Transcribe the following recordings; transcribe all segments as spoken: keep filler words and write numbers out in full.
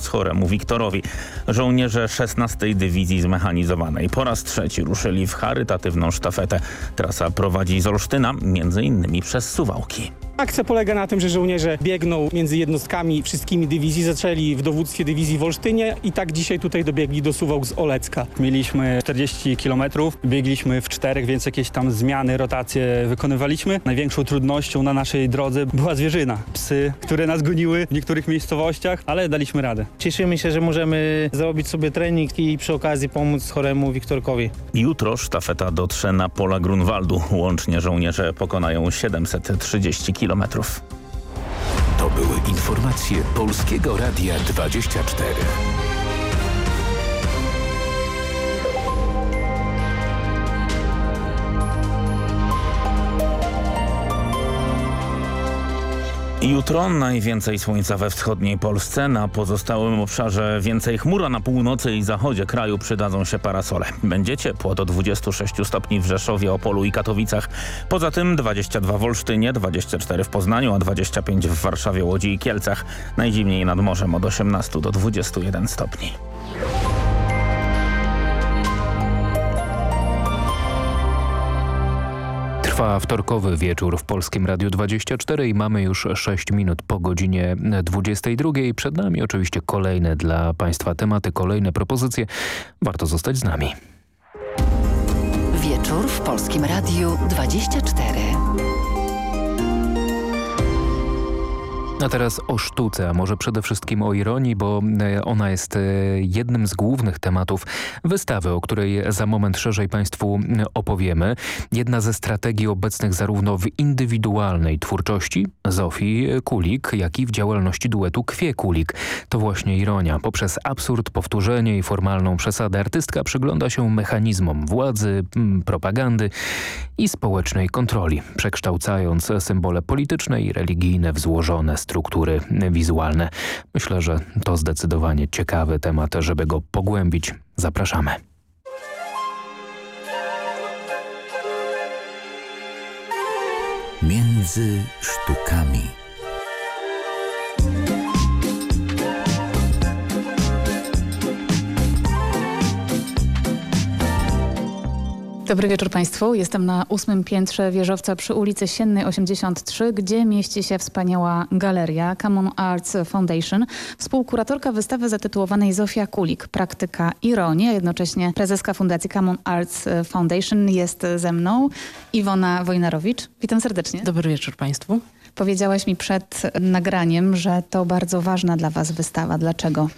Choremu Wiktorowi. Żołnierze szesnastej Dywizji Zmechanizowanej po raz trzeci ruszyli w charytatywną sztafetę. Trasa prowadzi z Olsztyna, między innymi przez Suwałki. Akcja polega na tym, że żołnierze biegną między jednostkami wszystkimi dywizji. Zaczęli w dowództwie dywizji w Olsztynie i tak dzisiaj tutaj dobiegli do Suwałk z Olecka. Mieliśmy czterdzieści kilometrów, biegliśmy w czterech, więc jakieś tam zmiany, rotacje wykonywaliśmy. Największą trudnością na naszej drodze była zwierzyna. Psy, które nas goniły w niektórych miejscowościach, ale daliśmy radę. Cieszymy się, że możemy zrobić sobie trening i przy okazji pomóc choremu Wiktorkowi. Jutro sztafeta dotrze na pola Grunwaldu. Łącznie żołnierze pokonają siedemset trzydzieści kilometrów. To były informacje Polskiego Radia dwadzieścia cztery. Jutro najwięcej słońca we wschodniej Polsce, na pozostałym obszarze więcej chmur, a na północy i zachodzie kraju przydadzą się parasole. Będzie ciepło do dwudziestu sześciu stopni w Rzeszowie, Opolu i Katowicach. Poza tym dwadzieścia dwa w Olsztynie, dwadzieścia cztery w Poznaniu, a dwadzieścia pięć w Warszawie, Łodzi i Kielcach. Najzimniej nad morzem od osiemnastu do dwudziestu jeden stopni. Trwa wtorkowy wieczór w Polskim Radiu dwadzieścia cztery i mamy już sześć minut po godzinie dwudziestej drugiej. Przed nami oczywiście kolejne dla Państwa tematy, kolejne propozycje. Warto zostać z nami. Wieczór w Polskim Radiu dwadzieścia cztery. A teraz o sztuce, a może przede wszystkim o ironii, bo ona jest jednym z głównych tematów wystawy, o której za moment szerzej Państwu opowiemy. Jedna ze strategii obecnych zarówno w indywidualnej twórczości Zofii Kulik, jak i w działalności duetu Kwie Kulik. To właśnie ironia. Poprzez absurd, powtórzenie i formalną przesadę artystka przygląda się mechanizmom władzy, propagandy i społecznej kontroli, przekształcając symbole polityczne i religijne w złożone struktury wizualne. Myślę, że to zdecydowanie ciekawy temat, żeby go pogłębić. Zapraszamy. Między sztukami. Dobry wieczór Państwu. Jestem na ósmym piętrze wieżowca przy ulicy Siennej osiemdziesiąt trzy, gdzie mieści się wspaniała galeria Common Arts Foundation. Współkuratorka wystawy zatytułowanej Zofia Kulik, praktyka ironii, a jednocześnie prezeska Fundacji Common Arts Foundation jest ze mną. Iwona Wojnarowicz. Witam serdecznie. Dobry wieczór Państwu. Powiedziałaś mi przed nagraniem, że to bardzo ważna dla Was wystawa. Dlaczego?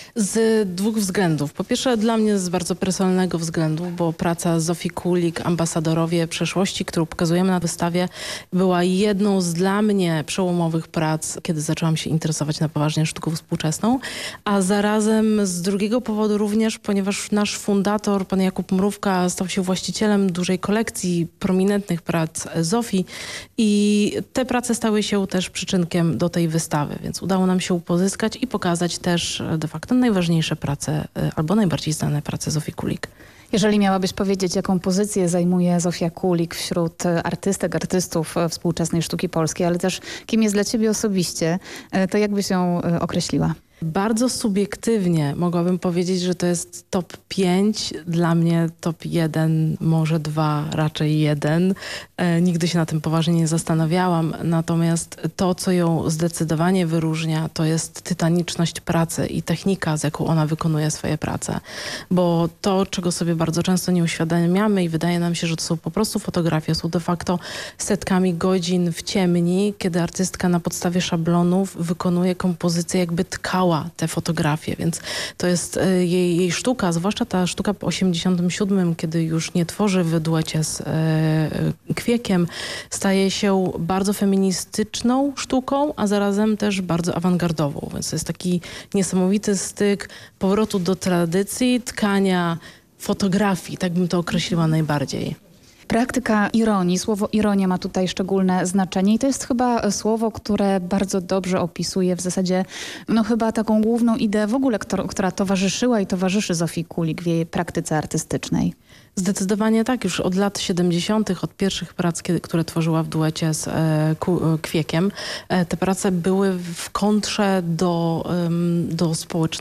Z dwóch względów. Po pierwsze dla mnie z bardzo personalnego względu, bo praca Zofii Kulik, ambasadorowie przeszłości, którą pokazujemy na wystawie, była jedną z dla mnie przełomowych prac, kiedy zaczęłam się interesować na poważnie sztuką współczesną, a zarazem z drugiego powodu również, ponieważ nasz fundator, pan Jakub Mrówka, stał się właścicielem dużej kolekcji prominentnych prac Zofii i te prace stały się też przyczynkiem do tej wystawy, więc udało nam się pozyskać i pokazać też de facto najważniejsze prace albo najbardziej znane prace Zofii Kulik. Jeżeli miałabyś powiedzieć, jaką pozycję zajmuje Zofia Kulik wśród artystek, artystów współczesnej sztuki polskiej, ale też kim jest dla ciebie osobiście, to jak byś ją określiła? Bardzo subiektywnie mogłabym powiedzieć, że to jest top pięć, dla mnie top jeden, może dwa, raczej jeden. E, nigdy się na tym poważnie nie zastanawiałam, natomiast to, co ją zdecydowanie wyróżnia, to jest tytaniczność pracy i technika, z jaką ona wykonuje swoje prace. Bo to, czego sobie bardzo często nie uświadamiamy i wydaje nam się, że to są po prostu fotografie, są de facto setkami godzin w ciemni, kiedy artystka na podstawie szablonów wykonuje kompozycję, jakby tkała te fotografie, więc to jest jej, jej sztuka, zwłaszcza ta sztuka po osiemdziesiątym siódmym, kiedy już nie tworzy w duecie z e, Kwiekiem, staje się bardzo feministyczną sztuką, a zarazem też bardzo awangardową, więc to jest taki niesamowity styk powrotu do tradycji, tkania fotografii, tak bym to określiła najbardziej. Praktyka ironii, słowo ironia ma tutaj szczególne znaczenie i to jest chyba słowo, które bardzo dobrze opisuje w zasadzie no chyba taką główną ideę w ogóle, która, która towarzyszyła i towarzyszy Zofii Kulik w jej praktyce artystycznej. Zdecydowanie tak. Już od lat siedemdziesiątych, od pierwszych prac, kiedy, które tworzyła w duecie z e, ku, e, Kwiekiem, e, te prace były w kontrze do, e, do społeczności